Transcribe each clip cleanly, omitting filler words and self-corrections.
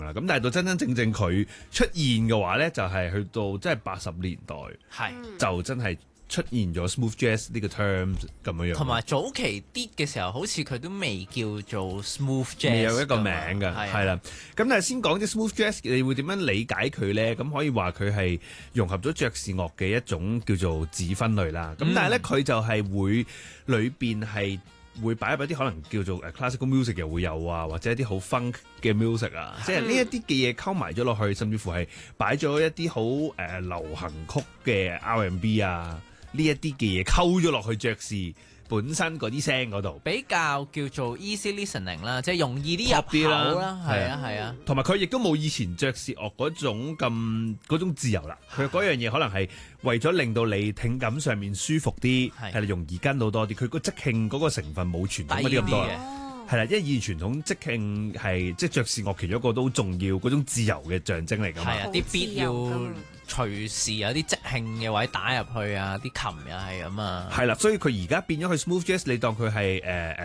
啦。咁但係到真真正正佢出現嘅話咧，就係去到即係80年代，就真係出現咗 smooth jazz 呢個 terms 咁樣樣。 同埋早期啲嘅時候，好似佢都未叫做 smooth jazz， 未有一個名㗎，係啦。咁但係先講啲 smooth jazz，你會點樣理解佢咧？咁可以話佢係融合咗爵士樂嘅一種叫做子分類啦。咁但係咧，佢就係會裏邊係會擺入一啲可能叫做classical music 又會有啊，或者一啲好 funk 嘅 music 啊，即係呢一啲嘅嘢溝埋咗落去，甚至乎係擺咗一啲好流行曲嘅 R&B 啊，呢一啲嘅嘢溝咗落去爵士本身嗰啲聲嗰度， 比較叫做 easy listening 啦，即係容易啲入口啦，係啊， 同埋佢亦都冇以前爵士樂嗰種自由啦。佢嗰樣嘢可能係為咗令到你聽感上面舒服啲，係容易跟到多啲。佢個即興嗰個成分冇傳統嗰啲咁多啦。係啦，因為以前傳統即興係即係爵士樂其中一個都好重要嗰種自由嘅象徵嚟㗎嘛。 係啊，啲 beat 要隨時有啲即興嘅位打入去啊，啲琴又係咁啊。係啦，所以佢而家變咗佢 smooth jazz，你當佢係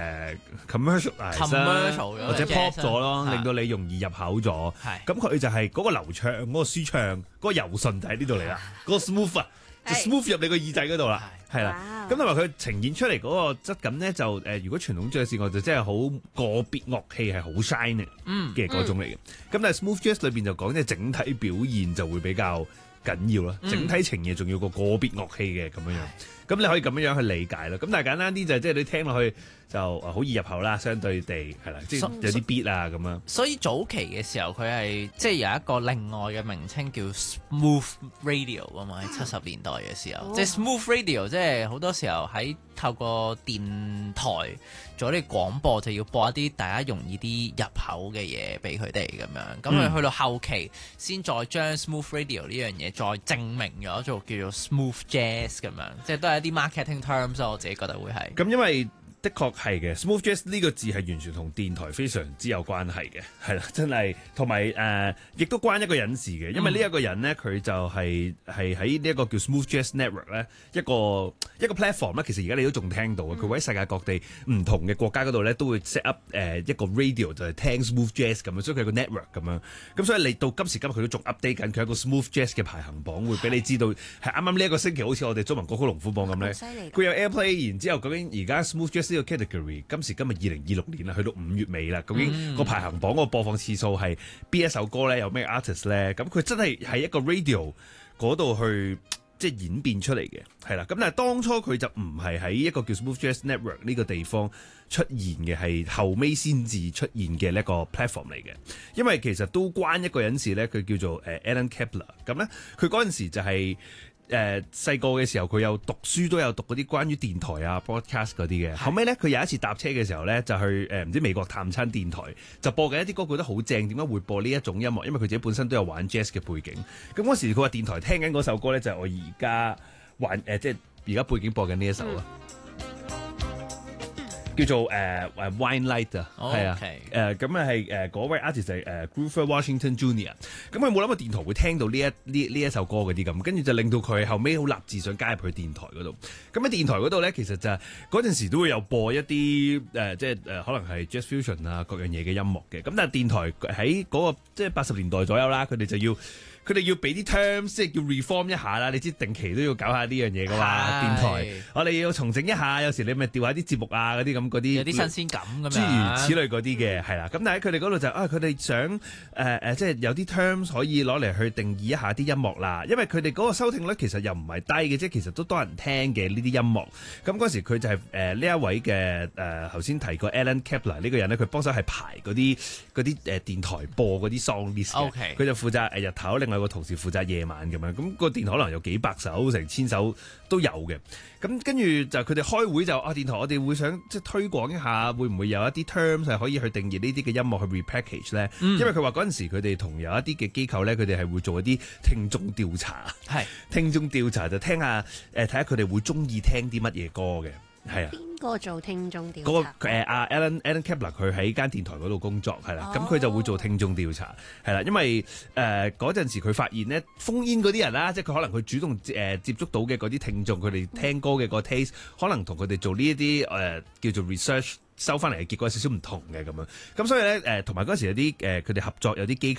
commercial 或者 pop 咗咯，令到你容易入口咗。咁佢就係嗰個流暢、嗰個舒暢、嗰個柔順就喺呢度嚟啦。嗰個 smooth 啊，就 smooth 入你個耳仔嗰度啦。係啦，咁同埋佢呈現出嚟嗰個質感咧，就如果傳統爵士樂就真係好個別樂器係好 shine 嘅嗰種嚟嘅。咁但係 smooth jazz 裏邊就講即係整體表現就會比較緊要啦，整體情嘢仲要過個別樂器嘅咁樣樣。咁你可以咁樣樣去理解啦。咁但係簡單啲就即係你聽落去就好易入口啦，相對地係啦，即係有啲 beat 啊咁樣。 所以早期嘅時候佢係即係有一個另外嘅名稱叫 smooth radio 啊嘛，喺70年代嘅時候，即係 smooth radio，即係好多時候喺透過電台做啲廣播，就要播一啲大家容易啲入口嘅嘢俾佢哋咁樣。咁佢去到後期先再將 smooth radio 呢樣嘢再證明咗做叫做 smooth jazz 咁樣，即係都係一啲 marketing terms，我自己覺得會係。 咁因為的確係嘅 smooth jazz 呢個字係完全同電台非常之有關係嘅，係啦，真係同埋亦都關一個人事嘅，因為呢一個人咧，佢就係喺呢一個叫 smooth jazz network 咧，一個 platform 咧，其實而家你都仲聽到嘅，佢會喺世界各地唔同嘅國家嗰度咧，都會 set up 一個 radio 就係聽 smooth jazz 咁樣，所以佢係個 network 咁樣，咁所以你到今時今日佢都仲 update 緊，佢有個 smooth jazz 嘅排行榜，會俾你知道係啱啱呢一個星期，好似我哋中文歌曲龍虎榜咁咧，佢有 airplay，然之後究竟而家 smooth jazz呢個 category 今時今日2026年啦，去到5月尾啦，究竟個排行榜個播放次數係邊一首歌咧？有咩 artist 咧？咁佢真係喺一個 radio 嗰度去即係演變出嚟嘅，係啦。咁但係當初佢就唔係喺一個叫 Smooth Jazz Network 呢個地方出現嘅，係後尾先至出現嘅一個 platform 嚟嘅。因為其實都關一個人事咧，佢叫做Alan Kepler。咁咧，佢嗰陣時就係細個嘅時候，佢有讀書都有讀嗰啲關於電台啊 broadcast 嗰啲嘅。後尾咧，佢有一次搭車嘅時候咧，就去唔知美國探親電台，就播緊一啲歌，覺得好正。點解會播呢一種音樂？因為佢自己本身都有玩 jazz 嘅背景。咁嗰時佢話電台聽緊嗰首歌咧，就係我而家玩即係而家背景播緊呢一首啦。叫做Wine Light 啊，係啊，咁啊係嗰位 artist 係Grover Washington Jr. 咁佢冇諗過電台會聽到呢一首歌嗰啲咁，跟住就令到佢後尾好立志想加入去電台嗰度。咁喺電台嗰度咧，其實就嗰陣時都會有播一啲即係可能係 Jazz Fusion 啊各樣嘢嘅音樂嘅。咁但係電台喺嗰個即係80年代左右啦，佢哋要俾啲 terms， 即係要 reform 一下啦。你知定期都要搞下呢樣嘢噶嘛？電台我哋要重整一下，有時你咪調下啲節目啊嗰啲咁嗰啲， 有啲新鮮感咁樣， 諸如此類嗰啲嘅係啦。咁但係佢哋嗰度就佢哋想即係有啲 terms 可以攞嚟去定義一下啲音樂啦。因為佢哋嗰個收聽率其實又唔係低嘅，即係其實都多人聽嘅呢啲音樂。咁嗰時佢就係呢一位嘅頭先提過 Alan Kepler 呢個人咧，佢幫手係排嗰啲電台播嗰啲 song list 嘅。佢就負責日頭，另外個同事負責夜晚咁樣。咁個電台可能有幾百首、成1000首都有嘅。咁跟住就佢哋開會就電台我哋會想即係推廣一下，會唔會有一啲 terms 係可以去定義呢啲嘅音樂去 repackage 咧？因為佢話嗰陣時佢哋同有一啲嘅機構咧，佢哋係會做一啲聽眾調查，聽眾調查就聽下睇下佢哋會中意聽啲乜嘢歌嘅。係啊， 邊個做聽眾調查？ 嗰個Alan Kepler 佢喺間電台嗰度工作係啦，咁佢就會做聽眾調查係啦，因為嗰陣時佢發現咧烽煙嗰啲人啦，即係佢可能佢主動接觸到嘅嗰啲聽眾，佢哋聽歌嘅個 taste 可能同佢哋做呢一啲叫做 research 收翻嚟嘅結果有少少唔同嘅咁樣，咁所以咧同埋嗰陣時有啲佢哋合作有啲機構。